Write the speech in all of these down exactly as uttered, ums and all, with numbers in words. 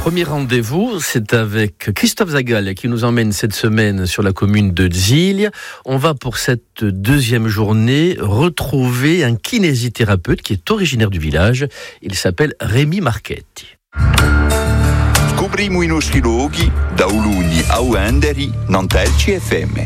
Premier rendez-vous, c'est avec Christophe Zagal qui nous emmène cette semaine sur la commune de Ziglia. On va pour cette deuxième journée retrouver un kinésithérapeute qui est originaire du village. Il s'appelle Rémi Marchetti. Scopriamo i nostri luoghi da Ulugni a Uenderi, Nantelci F M.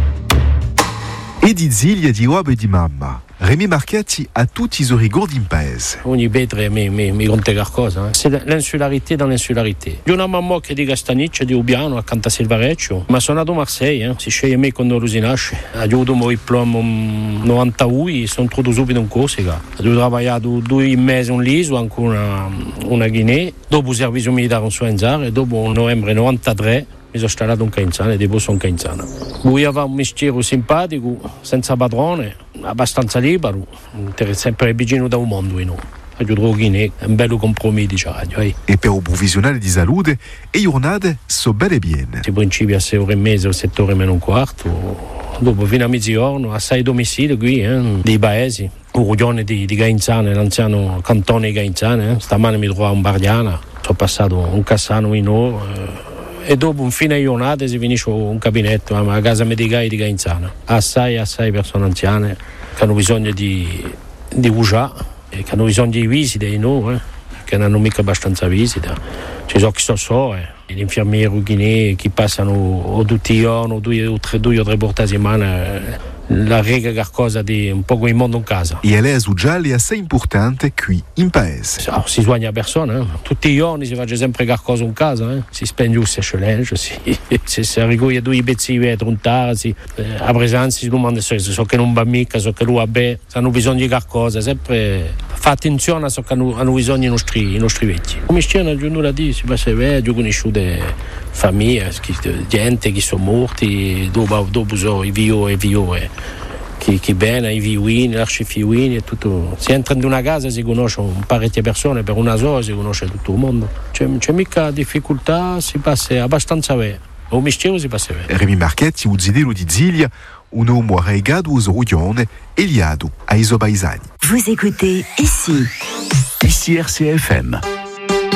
E di Ziglia di uomo e di mamma. Rémi Marchetti a tutti i rigori in paese. Ogni betre mi, mi, mi conta qualcosa. Eh. C'est l'insularité dans l'insularité. Io una mamma che di Castaniccia, di Ubiano, accanto a Silvareccio, ma sono nato a Marseille, eh. Si sceglie me quando si nasce. Ho avuto il diploma novantadue e sono trovato subito in Corsica. Ho lavorato due mesi in l'isola, anche una, una Guinea. Dopo il servizio militare in Suenzare, dopo il novembre novantatré mi sono installato in Cainzana e dopo sono in Cainzana. Lui aveva un mestiere simpatico, senza padrone, abbastanza libero, sempre vicino da un mondo. No? Ho trovato Guinea, un bello compromesso, diciamo. Eh. E per un provvisionale di salute, le giornate sono belle bene. Si principio a sei ore e mezza o sette ore meno un quarto, dopo fino a mezzogiorno, a sei domicili qui, eh, dei paesi. Un ruglione di, di Gainzana, l'anziano cantone di Gainzana, eh. Stamane mi trovavo in Bardiana, sono passato un Cassano in oro. Eh. E dopo un fine giornata si finisce un gabinetto a casa medicale di Gainzana. Assai, assai persone anziane che hanno bisogno di, di usare, che hanno bisogno di visite, no? Eh? Che non hanno mica abbastanza visite. Ci sono chi so so, eh? Gli infermieri guinei che passano o tutti i giorni, o due o tre, due o tre volte a settimana, eh? La rega qualcosa di un po' come il mondo in casa. E lei è già assai importante qui in paese. Oh, si soigna persone, eh? Tutti i giorni si fa sempre qualcosa in casa, eh? Si spende un sescelencio, si, si, si raccoglie due pezzi di vetro, un tarsi, eh, a presenza si domanda se so che non va mica, so che lui ha bene, se hanno bisogno di qualcosa, sempre fa attenzione a so che hanno, hanno bisogno i nostri, i nostri vecchi. Come stiano a giornata di si passa veggio, conosciute famiglie, gente che sono morti, dopo, dopo so i vio e vio e chi, chi bene, i viuini, l'arcifiuini e tutto. Si entra in una casa si conosce un parecchie persone, per una sola si conosce tutto il mondo. C'è, c'è mica difficoltà, si passa abbastanza bene. Un mistero si passa bene. Rémi Marchetti, uzzidelo di Ziglia, un uomo arraigato uso ruglione e liado ai suoi paesani. Vous écoutez ici. Ici R C F M.